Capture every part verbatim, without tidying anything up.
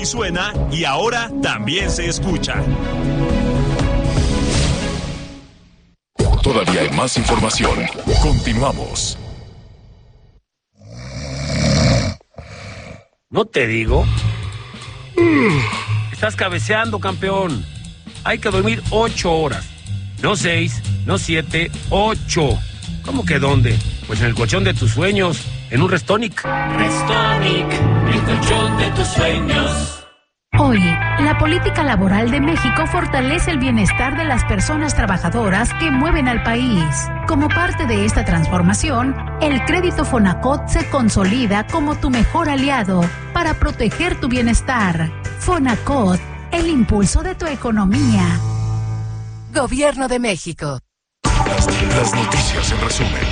suena y ahora también se escucha. Todavía hay más información. Continuamos. ¿No te digo? Estás cabeceando, campeón. Hay que dormir ocho horas. No seis, no siete, ocho. ¿Cómo que dónde? Pues en el colchón de tus sueños, en un Restonic. Restonic, el colchón de tus sueños. Hoy, la política laboral de México fortalece el bienestar de las personas trabajadoras que mueven al país. Como parte de esta transformación, el crédito Fonacot se consolida como tu mejor aliado para proteger tu bienestar. Fonacot, el impulso de tu economía. Gobierno de México. Las, las noticias en resumen.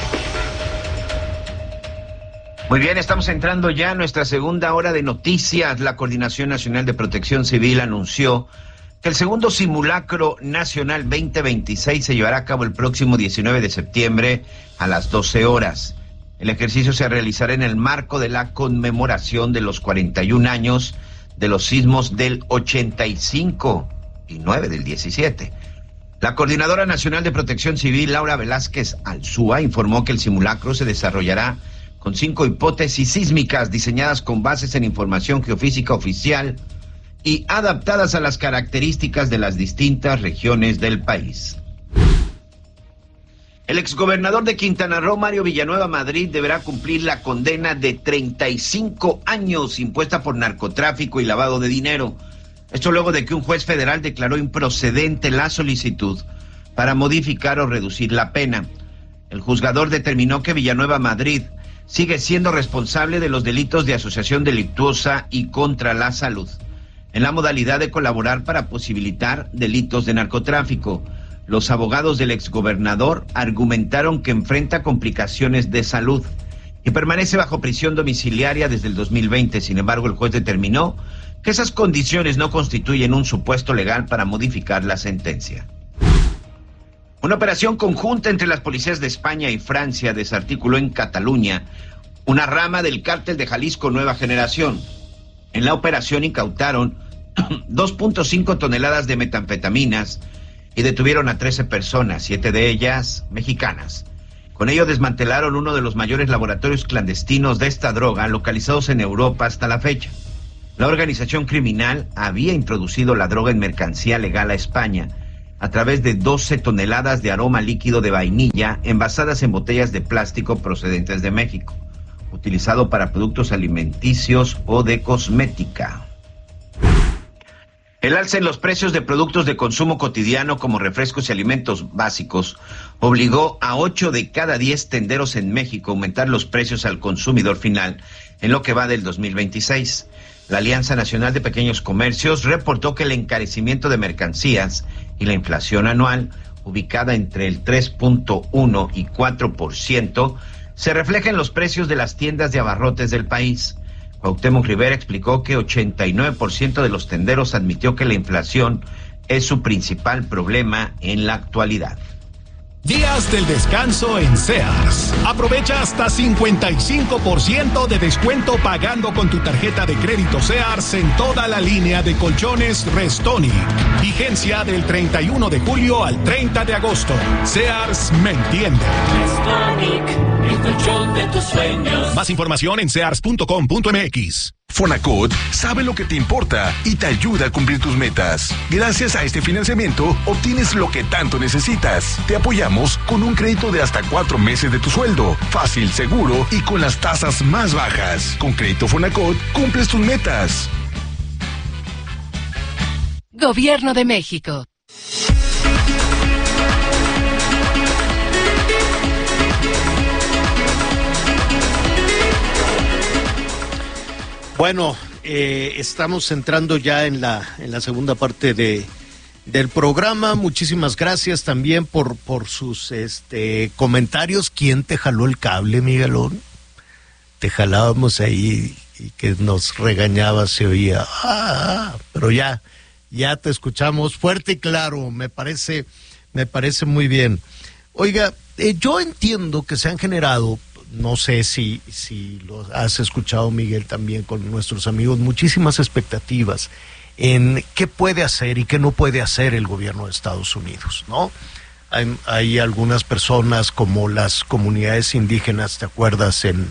Muy bien, estamos entrando ya a nuestra segunda hora de noticias. La Coordinación Nacional de Protección Civil anunció que el segundo simulacro nacional veinte veintiséis se llevará a cabo el próximo diecinueve de septiembre a las doce horas. El ejercicio se realizará en el marco de la conmemoración de los cuarenta y un años de los sismos del ochenta y cinco y nueve del diecisiete. La Coordinadora Nacional de Protección Civil, Laura Velázquez Alzúa, informó que el simulacro se desarrollará con cinco hipótesis sísmicas diseñadas con bases en información geofísica oficial y adaptadas a las características de las distintas regiones del país. El exgobernador de Quintana Roo, Mario Villanueva Madrid, deberá cumplir la condena de treinta y cinco años impuesta por narcotráfico y lavado de dinero. Esto luego de que un juez federal declaró improcedente la solicitud para modificar o reducir la pena. El juzgador determinó que Villanueva Madrid sigue siendo responsable de los delitos de asociación delictuosa y contra la salud, en la modalidad de colaborar para posibilitar delitos de narcotráfico. Los abogados del exgobernador argumentaron que enfrenta complicaciones de salud y permanece bajo prisión domiciliaria desde el dos mil veinte. Sin embargo, el juez determinó que esas condiciones no constituyen un supuesto legal para modificar la sentencia. Una operación conjunta entre las policías de España y Francia desarticuló en Cataluña una rama del cártel de Jalisco Nueva Generación. En la operación incautaron dos punto cinco toneladas de metanfetaminas y detuvieron a trece personas, siete de ellas mexicanas. Con ello desmantelaron uno de los mayores laboratorios clandestinos de esta droga localizados en Europa hasta la fecha. La organización criminal había introducido la droga en mercancía legal a España a través de doce toneladas de aroma líquido de vainilla envasadas en botellas de plástico procedentes de México, utilizado para productos alimenticios o de cosmética. El alza en los precios de productos de consumo cotidiano como refrescos y alimentos básicos obligó a ocho de cada diez tenderos en México a aumentar los precios al consumidor final en lo que va del dos mil veintiséis. La Alianza Nacional de Pequeños Comercios reportó que el encarecimiento de mercancías y la inflación anual, ubicada entre el tres punto uno y cuatro por ciento, se refleja en los precios de las tiendas de abarrotes del país. Cuauhtémoc Rivera explicó que ochenta y nueve por ciento de los tenderos admitió que la inflación es su principal problema en la actualidad. Días del descanso en Sears. Aprovecha hasta cincuenta y cinco por ciento de descuento pagando con tu tarjeta de crédito Sears en toda la línea de colchones Restonic. Vigencia del treinta y uno de julio al treinta de agosto. Sears me entiende. Restonic, el colchón de tus sueños. Más información en sears punto com punto m x. Fonacot sabe lo que te importa y te ayuda a cumplir tus metas. Gracias a este financiamiento, obtienes lo que tanto necesitas. Te apoyamos con un crédito de hasta cuatro meses de tu sueldo. Fácil, seguro y con las tasas más bajas. Con Crédito Fonacot, cumples tus metas. Gobierno de México. Bueno, eh, estamos entrando ya en la en la segunda parte de del programa. Muchísimas gracias también por por sus este comentarios. ¿Quién te jaló el cable, Miguelón? Te jalábamos ahí y que nos regañaba, se oía. Ah, pero ya ya te escuchamos fuerte y claro. Me parece me parece muy bien. Oiga, eh, yo entiendo que se han generado no sé si, si lo has escuchado, Miguel, también con nuestros amigos, muchísimas expectativas en qué puede hacer y qué no puede hacer el gobierno de Estados Unidos, ¿no? Hay, hay algunas personas como las comunidades indígenas, ¿te acuerdas? En,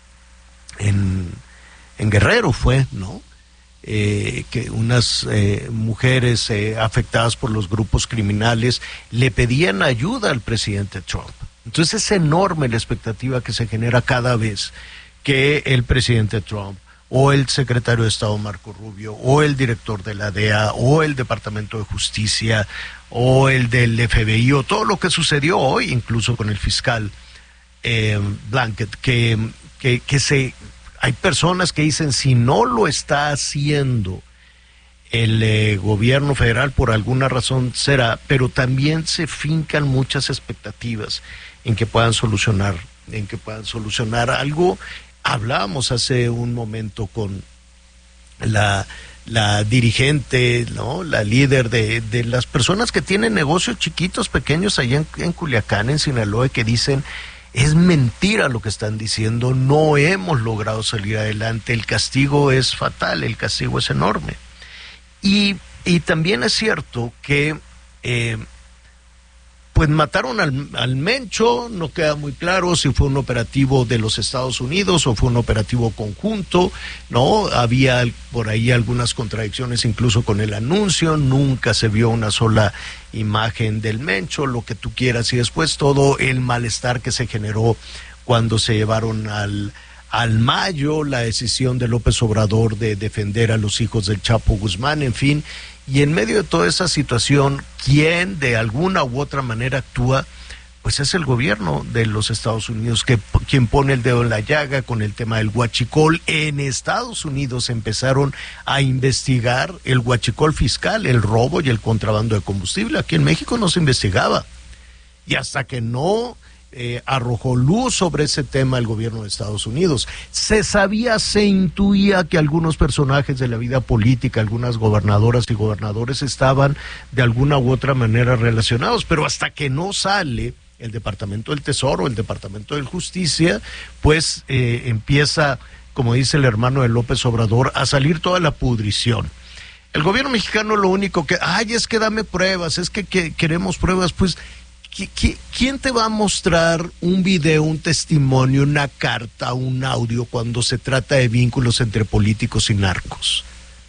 en, en Guerrero fue, ¿no? Eh, que unas eh, mujeres eh, afectadas por los grupos criminales le pedían ayuda al presidente Trump. Entonces es enorme la expectativa que se genera cada vez que el presidente Trump o el secretario de Estado Marco Rubio o el director de la D E A o el Departamento de Justicia o el del F B I o todo lo que sucedió hoy, incluso con el fiscal eh, Blanket, que, que, que se... Hay personas que dicen, si no lo está haciendo el eh, gobierno federal, por alguna razón será, pero también se fincan muchas expectativas en que puedan solucionar, en que puedan solucionar algo. Hablábamos hace un momento con la, la dirigente, ¿no? La líder de, de las personas que tienen negocios chiquitos, pequeños, allá en, en Culiacán, en Sinaloa, que dicen... Es mentira lo que están diciendo, no hemos logrado salir adelante, el castigo es fatal, el castigo es enorme. Y, y también es cierto que eh, pues mataron al, al Mencho, no queda muy claro si fue un operativo de los Estados Unidos o fue un operativo conjunto, ¿no? Había por ahí algunas contradicciones incluso con el anuncio, nunca se vio una sola imagen del Mencho, lo que tú quieras, y después todo el malestar que se generó cuando se llevaron al, al Mayo, la decisión de López Obrador de defender a los hijos del Chapo Guzmán, en fin. Y en medio de toda esa situación, ¿quién de alguna u otra manera actúa? Pues es el gobierno de los Estados Unidos, que quien pone el dedo en la llaga con el tema del huachicol. En Estados Unidos empezaron a investigar el huachicol fiscal, el robo y el contrabando de combustible. Aquí en México no se investigaba. Y hasta que no eh, arrojó luz sobre ese tema el gobierno de Estados Unidos, se sabía, se intuía que algunos personajes de la vida política, algunas gobernadoras y gobernadores estaban de alguna u otra manera relacionados, pero hasta que no sale el Departamento del Tesoro, el Departamento de Justicia, pues eh, empieza, como dice el hermano de López Obrador, a salir toda la pudrición. El gobierno mexicano lo único que, ay, es que dame pruebas, es que, que queremos pruebas, pues, ¿quién te va a mostrar un video, un testimonio, una carta, un audio cuando se trata de vínculos entre políticos y narcos?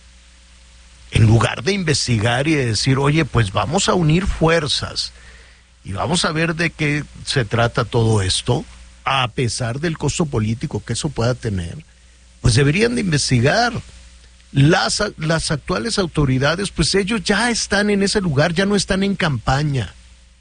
En lugar de investigar y de decir, oye, pues vamos a unir fuerzas y vamos a ver de qué se trata todo esto, a pesar del costo político que eso pueda tener, pues deberían de investigar. Las, las actuales autoridades, pues ellos ya están en ese lugar, ya no están en campaña.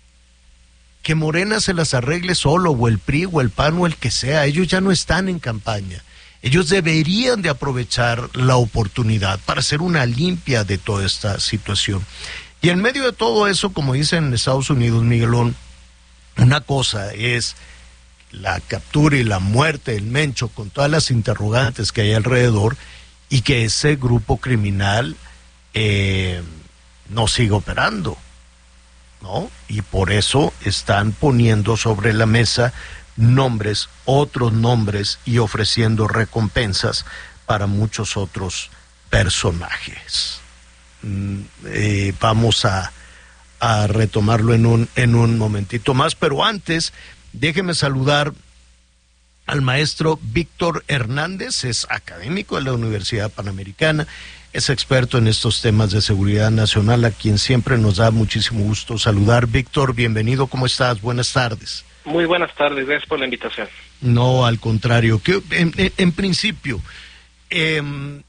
Que Morena se las arregle solo, o el P R I, o el P A N, o el que sea, ellos ya no están en campaña. Ellos deberían de aprovechar la oportunidad para hacer una limpia de toda esta situación. Y en medio de todo eso, como dicen en Estados Unidos, Miguelón, una cosa es la captura y la muerte del Mencho con todas las interrogantes que hay alrededor, y que ese grupo criminal eh, no siga operando, ¿no? Y por eso están poniendo sobre la mesa nombres, otros nombres, y ofreciendo recompensas para muchos otros personajes. Mm, eh, vamos a, a retomarlo en un, en un momentito más, pero antes déjeme saludar al maestro Víctor Hernández. Es académico de la Universidad Panamericana, es experto en estos temas de seguridad nacional, a quien siempre nos da muchísimo gusto saludar. Víctor, bienvenido, ¿cómo estás? Buenas tardes. Muy buenas tardes, gracias por la invitación. No, al contrario, que en, en, en principio, eh,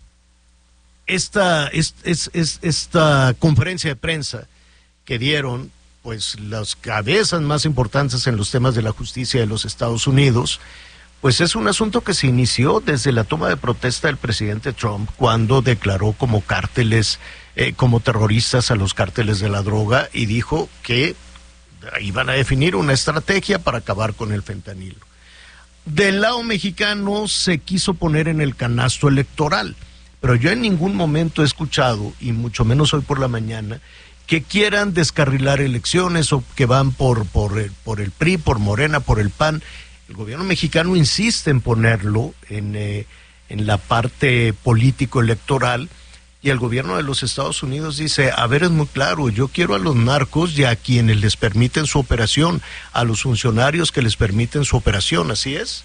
esta, es, es, es, esta conferencia de prensa que dieron, pues las cabezas más importantes en los temas de la justicia de los Estados Unidos, pues es un asunto que se inició desde la toma de protesta del presidente Trump, cuando declaró como cárteles, eh, como terroristas a los cárteles de la droga, y dijo que iban a definir una estrategia para acabar con el fentanilo. Del lado mexicano se quiso poner en el canasto electoral, pero yo en ningún momento he escuchado, y mucho menos hoy por la mañana, que quieran descarrilar elecciones o que van por, por, el, por el P R I, por Morena, por el P A N. el gobierno mexicano insiste en ponerlo en, eh, en la parte político-electoral, y el gobierno de los Estados Unidos dice, a ver, es muy claro, yo quiero a los narcos y a quienes les permiten su operación, a los funcionarios que les permiten su operación, ¿así es?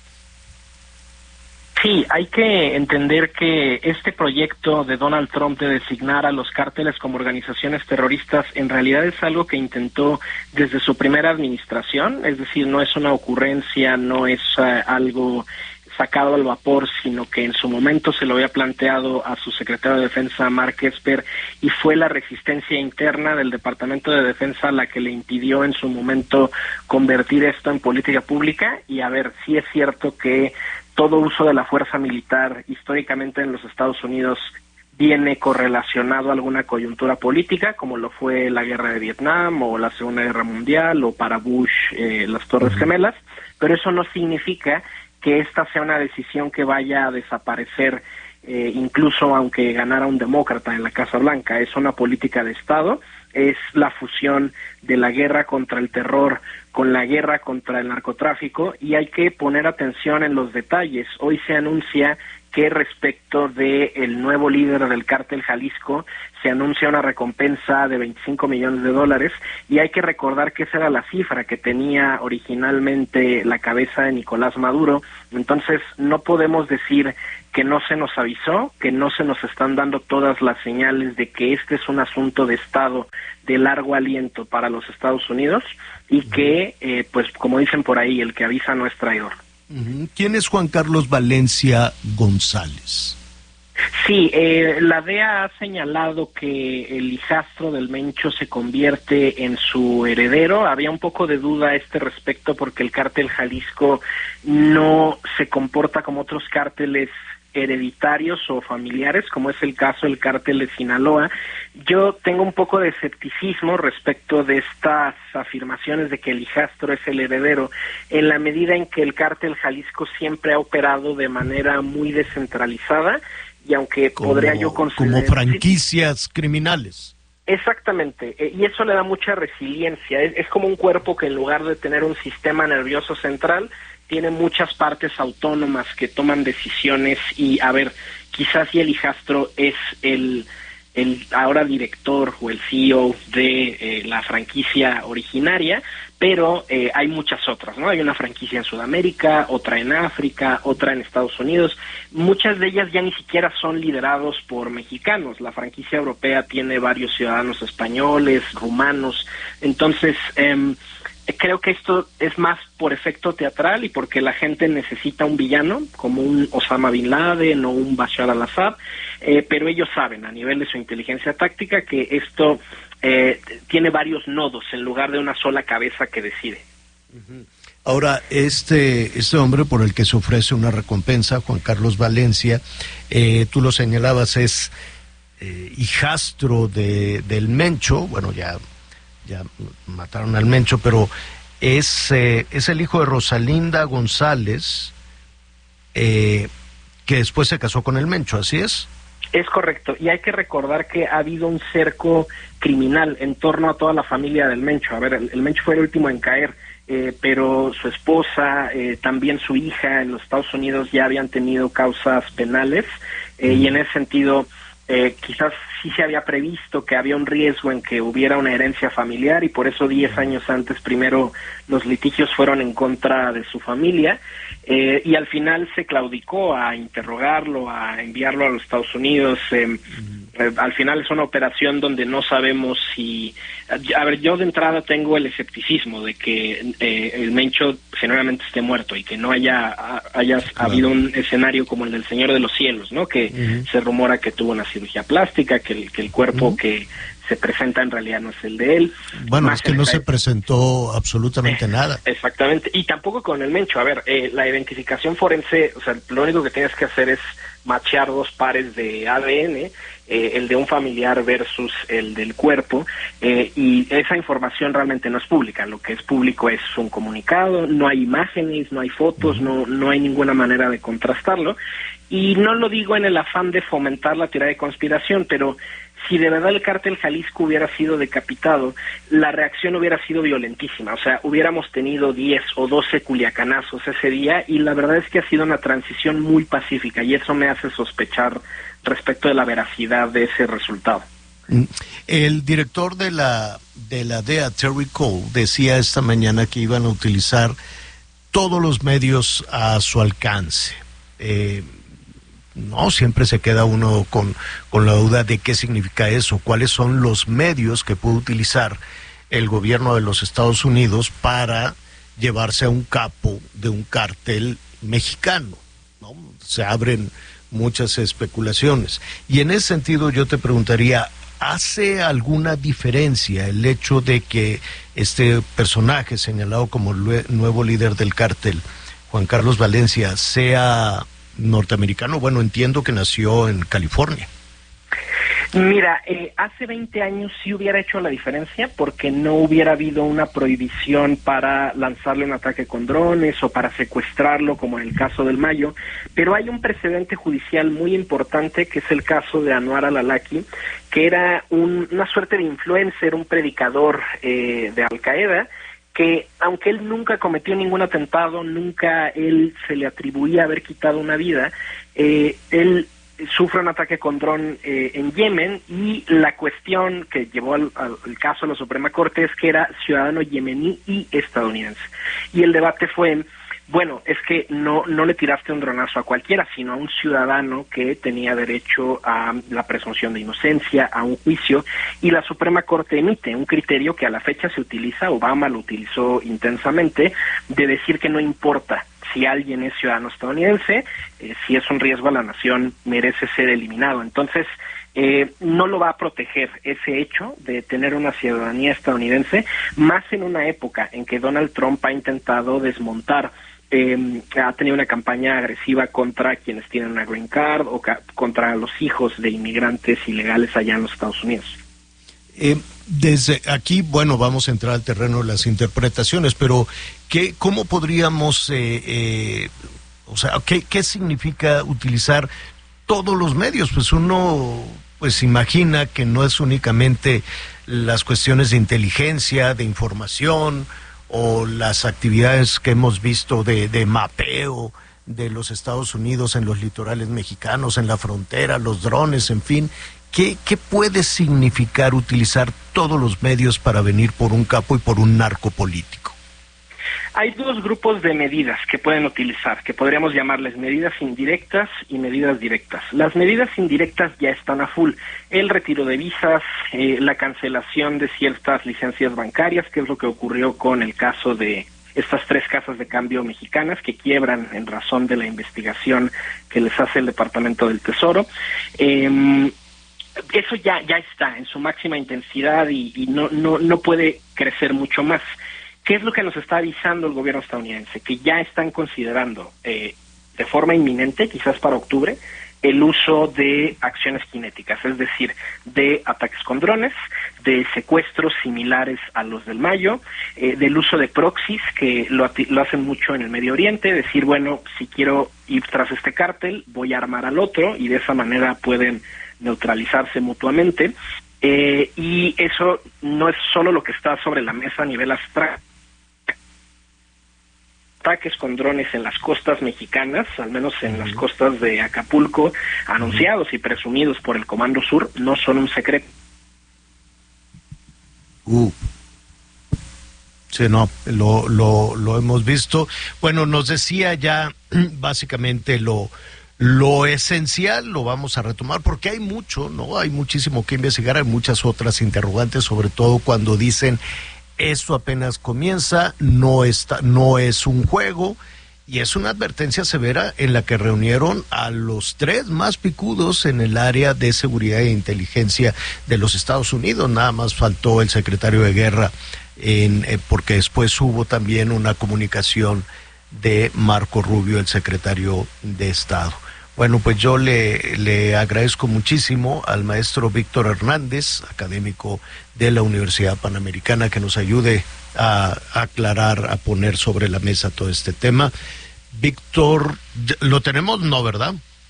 Sí, hay que entender que este proyecto de Donald Trump de designar a los cárteles como organizaciones terroristas en realidad es algo que intentó desde su primera administración, es decir, no es una ocurrencia, no es uh, algo sacado al vapor, sino que en su momento se lo había planteado a su secretario de Defensa, Mark Esper, y fue la resistencia interna del Departamento de Defensa la que le impidió en su momento convertir esto en política pública. Y a ver, sí es cierto que todo uso de la fuerza militar históricamente en los Estados Unidos viene correlacionado a alguna coyuntura política, como lo fue la guerra de Vietnam o la Segunda Guerra Mundial o para Bush eh, las Torres Gemelas, pero eso no significa que esta sea una decisión que vaya a desaparecer, eh, incluso aunque ganara un demócrata en la Casa Blanca. Es una política de Estado, es la fusión de la guerra contra el terror con la guerra contra el narcotráfico, y hay que poner atención en los detalles. Hoy se anuncia que respecto de el nuevo líder del cártel Jalisco se anuncia una recompensa de veinticinco millones de dólares, y hay que recordar que esa era la cifra que tenía originalmente la cabeza de Nicolás Maduro. Entonces no podemos decir que no se nos avisó, que no se nos están dando todas las señales de que este es un asunto de Estado de largo aliento para los Estados Unidos, y que, eh, pues como dicen por ahí, el que avisa no es traidor. ¿Quién es Juan Carlos Valencia González? Sí, eh, la D E A ha señalado que el hijastro del Mencho se convierte en su heredero. Había un poco de duda a este respecto porque el cártel Jalisco no se comporta como otros cárteles hereditarios o familiares, como es el caso del cártel de Sinaloa. Yo tengo un poco de escepticismo respecto de estas afirmaciones de que el hijastro es el heredero, en la medida en que el cártel Jalisco siempre ha operado de manera muy descentralizada, y aunque como, podría yo considerar... Como franquicias criminales. Exactamente, eh, y eso le da mucha resiliencia. Es, es como un cuerpo que en lugar de tener un sistema nervioso central, tiene muchas partes autónomas que toman decisiones. Y a ver, quizás si el hijastro es el, el ahora director o el C E O de eh, la franquicia originaria, pero eh, hay muchas otras, ¿no? Hay una franquicia en Sudamérica, otra en África, otra en Estados Unidos. Muchas de ellas ya ni siquiera son liderados por mexicanos. La franquicia europea tiene varios ciudadanos españoles, rumanos. Entonces, eh, creo que esto es más por efecto teatral y porque la gente necesita un villano, como un Osama Bin Laden o un Bashar al-Assad, eh, pero ellos saben, a nivel de su inteligencia táctica, que esto eh, tiene varios nodos en lugar de una sola cabeza que decide. Ahora, este, este hombre por el que se ofrece una recompensa, Juan Carlos Valencia, eh, tú lo señalabas, es eh, hijastro de, del Mencho. Bueno, ya... ya mataron al Mencho, pero es, eh, es el hijo de Rosalinda González, eh, que después se casó con el Mencho, ¿así es? Es correcto, y hay que recordar que ha habido un cerco criminal en torno a toda la familia del Mencho. A ver, el, el Mencho fue el último en caer, eh, pero su esposa, eh, también su hija en los Estados Unidos ya habían tenido causas penales, eh, mm. y en ese sentido... Eh, quizás sí se había previsto que había un riesgo en que hubiera una herencia familiar, y por eso diez años antes primero los litigios fueron en contra de su familia, eh, y al final se claudicó a interrogarlo, a enviarlo a los Estados Unidos. Eh, eh, al final es una operación donde no sabemos si... A ver, yo de entrada tengo el escepticismo de que eh, el Mencho generalmente esté muerto y que no haya, haya claro. habido un escenario como el del Señor de los Cielos, ¿no? Que uh-huh. se rumora que tuvo una cirugía plástica, que el, que el cuerpo uh-huh. que se presenta en realidad no es el de él. Bueno, Más es que no se presentó absolutamente eh, nada. Exactamente, y tampoco con el Mencho. A ver, eh, la identificación forense, o sea, lo único que tienes que hacer es machear dos pares de A D N, eh, el de un familiar versus el del cuerpo, eh, y esa información realmente no es pública. Lo que es público es un comunicado, no hay imágenes, no hay fotos, uh-huh. no, no hay ninguna manera de contrastarlo. Y no lo digo en el afán de fomentar la teoría de conspiración, pero si de verdad el cártel Jalisco hubiera sido decapitado, la reacción hubiera sido violentísima. O sea, hubiéramos tenido diez o doce culiacanazos ese día, y la verdad es que ha sido una transición muy pacífica, y eso me hace sospechar respecto de la veracidad de ese resultado. El director de la de la D E A, Terry Cole, decía esta mañana que iban a utilizar todos los medios a su alcance. Eh, no siempre se queda uno con, con la duda de qué significa eso, cuáles son los medios que puede utilizar el gobierno de los Estados Unidos para llevarse a un capo de un cártel mexicano, ¿no? Se abren muchas especulaciones. Y en ese sentido yo te preguntaría, ¿hace alguna diferencia el hecho de que este personaje señalado como el nuevo líder del cártel, Juan Carlos Valencia, sea norteamericano? Bueno, entiendo que nació en California. Mira, eh, hace veinte años sí hubiera hecho la diferencia, porque no hubiera habido una prohibición para lanzarle un ataque con drones o para secuestrarlo, como en el caso del Mayo, pero hay un precedente judicial muy importante, que es el caso de Anwar al-Awlaki, que era un, una suerte de influencer, un predicador eh, de Al-Qaeda, que aunque él nunca cometió ningún atentado, nunca él se le atribuía haber quitado una vida, eh, él sufre un ataque con dron eh, en Yemen, y la cuestión que llevó al, al, al caso a la Suprema Corte es que era ciudadano yemení y estadounidense. Y el debate fue, bueno, es que no no le tiraste un dronazo a cualquiera, sino a un ciudadano que tenía derecho a la presunción de inocencia, a un juicio, y la Suprema Corte emite un criterio que a la fecha se utiliza, Obama lo utilizó intensamente, de decir que no importa si alguien es ciudadano estadounidense, eh, si es un riesgo a la nación, merece ser eliminado. Entonces, eh, no lo va a proteger ese hecho de tener una ciudadanía estadounidense, más en una época en que Donald Trump ha intentado desmontar, eh, ha tenido una campaña agresiva contra quienes tienen una green card o ca- contra los hijos de inmigrantes ilegales allá en los Estados Unidos. Eh, desde aquí, bueno, vamos a entrar al terreno de las interpretaciones, pero ¿qué, cómo podríamos, eh, eh, o sea, ¿qué, qué significa utilizar todos los medios? Pues uno, pues imagina que no es únicamente las cuestiones de inteligencia, de información, o las actividades que hemos visto de, de mapeo de los Estados Unidos en los litorales mexicanos, en la frontera, los drones, en fin. ¿Qué, ¿Qué puede significar utilizar todos los medios para venir por un capo y por un narco político? Hay dos grupos de medidas que pueden utilizar, que podríamos llamarles medidas indirectas y medidas directas. Las medidas indirectas ya están a full. El retiro de visas, eh, la cancelación de ciertas licencias bancarias, que es lo que ocurrió con el caso de estas tres casas de cambio mexicanas que quiebran en razón de la investigación que les hace el Departamento del Tesoro. Eh, Eso ya ya está en su máxima intensidad y, y no, no, no puede crecer mucho más. ¿Qué es lo que nos está avisando el gobierno estadounidense? Que ya están considerando eh, de forma inminente, quizás para octubre, el uso de acciones cinéticas, es decir, de ataques con drones, de secuestros similares a los del Mayo, eh, del uso de proxies, que lo, lo hacen mucho en el Medio Oriente, decir, bueno, si quiero ir tras este cártel, voy a armar al otro, y de esa manera pueden neutralizarse mutuamente, eh, y eso no es solo lo que está sobre la mesa a nivel abstracto. Ataques con drones en las costas mexicanas, al menos en las costas de Acapulco, anunciados y presumidos por el Comando Sur, no son un secreto. Uh. Sí, no, lo, lo, lo hemos visto. Bueno, nos decía ya básicamente lo... Lo esencial lo vamos a retomar porque hay mucho, ¿no? Hay muchísimo que investigar, hay muchas otras interrogantes, sobre todo cuando dicen esto apenas comienza, no está, no es un juego, y es una advertencia severa en la que reunieron a los tres más picudos en el área de seguridad e inteligencia de los Estados Unidos. Nada más faltó el secretario de Guerra, en, eh, porque después hubo también una comunicación de Marco Rubio, el secretario de Estado. Bueno, pues yo le, le agradezco muchísimo al maestro Víctor Hernández, académico de la Universidad Panamericana, que nos ayude a, a aclarar, a poner sobre la mesa todo este tema. Víctor, ¿lo tenemos? No, ¿verdad?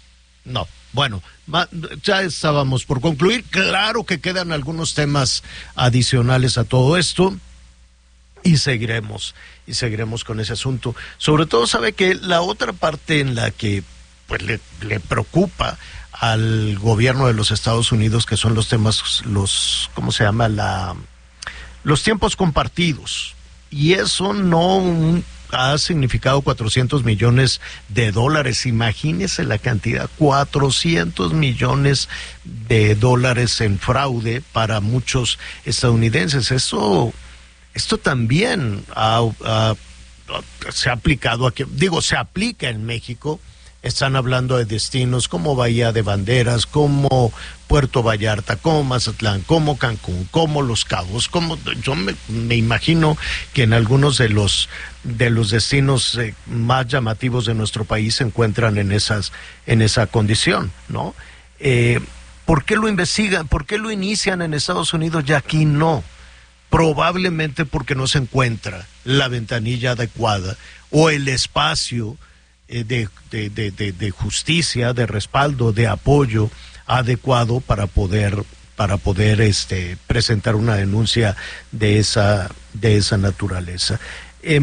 no. Bueno, ya estábamos por concluir. Claro que quedan algunos temas adicionales a todo esto y seguiremos, y seguiremos con ese asunto. Sobre todo, sabe que la otra parte en la que pues le, le preocupa al gobierno de los Estados Unidos, que son los temas, los, ¿cómo se llama? La, los tiempos compartidos. Y eso no ha significado cuatrocientos millones de dólares. Imagínese la cantidad, cuatrocientos millones de dólares en fraude para muchos estadounidenses. Eso, esto también ha, ha, se ha aplicado aquí, digo, se aplica en México. Están hablando de destinos como Bahía de Banderas, como Puerto Vallarta, como Mazatlán, como Cancún, como Los Cabos, como yo me, me imagino que en algunos de los de los destinos eh, más llamativos de nuestro país se encuentran en esas en esa condición, ¿no? Eh, ¿Por qué lo investigan? ¿Por qué lo inician en Estados Unidos y aquí no? Probablemente porque no se encuentra la ventanilla adecuada o el espacio De, de, de, de, de justicia, de respaldo, de apoyo adecuado para poder para poder este presentar una denuncia de esa de esa naturaleza. Eh,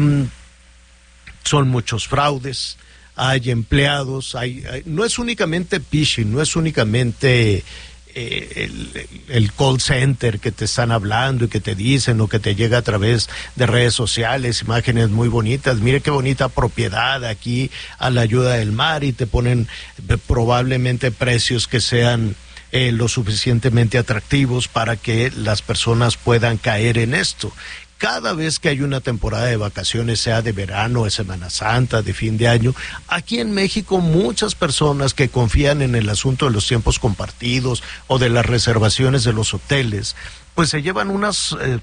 son muchos fraudes, hay empleados, hay, hay no es únicamente phishing, no es únicamente eh, el, el call center que te están hablando y que te dicen o que te llega a través de redes sociales, imágenes muy bonitas, mire qué bonita propiedad aquí a la ayuda del mar, y te ponen eh, probablemente precios que sean eh, lo suficientemente atractivos para que las personas puedan caer en esto. Cada vez que hay una temporada de vacaciones, sea de verano, de Semana Santa, de fin de año, aquí en México muchas personas que confían en el asunto de los tiempos compartidos o de las reservaciones de los hoteles, pues se llevan unas eh,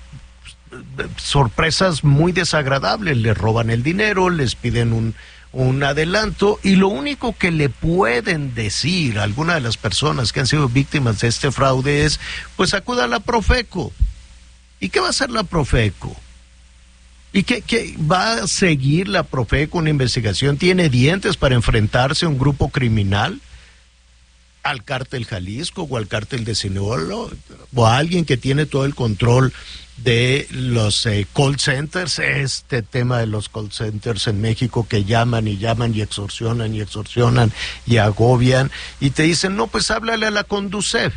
sorpresas muy desagradables. Les roban el dinero, les piden un, un adelanto, y lo único que le pueden decir a alguna de las personas que han sido víctimas de este fraude es, pues acuda a la Profeco. ¿Y qué va a hacer la Profeco? ¿Y qué, qué va a seguir la Profeco una investigación? ¿Tiene dientes para enfrentarse a un grupo criminal? ¿Al cártel Jalisco o al cártel de Sinaloa? ¿O a alguien que tiene todo el control de los eh, call centers? Este tema de los call centers en México que llaman y llaman y extorsionan y extorsionan y agobian y te dicen, no, pues háblale a la Conducef.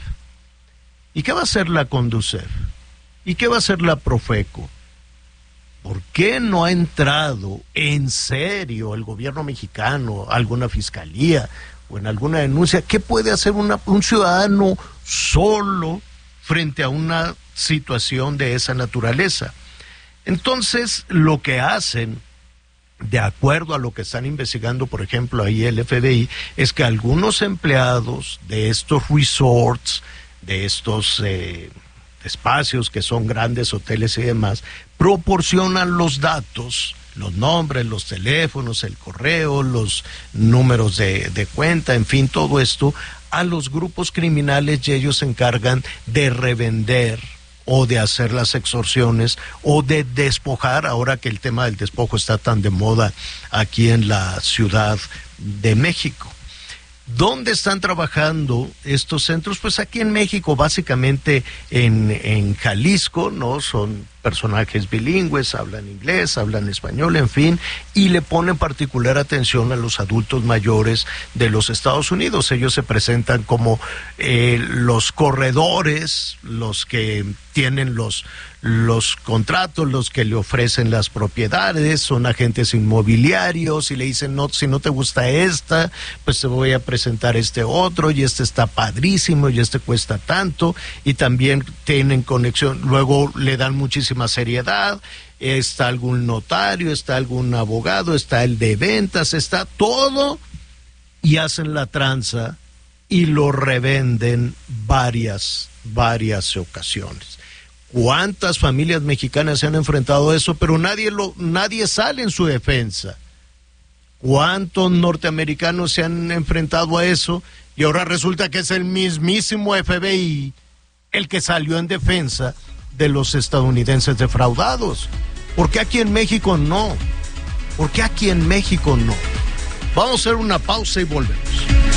¿Y qué va a hacer la Conducef? ¿Y qué va a hacer la Profeco? ¿Por qué no ha entrado en serio el gobierno mexicano, alguna fiscalía o en alguna denuncia? ¿Qué puede hacer una, un ciudadano solo frente a una situación de esa naturaleza? Entonces, lo que hacen, de acuerdo a lo que están investigando, por ejemplo, ahí el F B I, es que algunos empleados de estos resorts, de estos Eh, espacios que son grandes hoteles y demás, proporcionan los datos, los nombres, los teléfonos, el correo, los números de, de cuenta, en fin, todo esto a los grupos criminales, y ellos se encargan de revender o de hacer las extorsiones o de despojar, ahora que el tema del despojo está tan de moda aquí en la Ciudad de México. ¿Dónde están trabajando estos centros? Pues aquí en México, básicamente en, en Jalisco, ¿no? Son personajes bilingües, hablan inglés, hablan español, en fin, y le ponen particular atención a los adultos mayores de los Estados Unidos. Ellos se presentan como eh, los corredores, los que tienen los, los contratos, los que le ofrecen las propiedades, son agentes inmobiliarios y le dicen, no, si no te gusta esta, pues te voy a presentar este otro, y este está padrísimo, y este cuesta tanto, y también tienen conexión, luego le dan muchísima seriedad, está algún notario, está algún abogado, está el de ventas, está todo, y hacen la tranza y lo revenden varias, varias ocasiones. ¿Cuántas familias mexicanas se han enfrentado a eso? Pero nadie lo, nadie sale en su defensa. ¿Cuántos norteamericanos se han enfrentado a eso? Y ahora resulta que es el mismísimo F B I el que salió en defensa de los estadounidenses defraudados. ¿Por qué aquí en México no? ¿Por qué aquí en México no? Vamos a hacer una pausa y volvemos.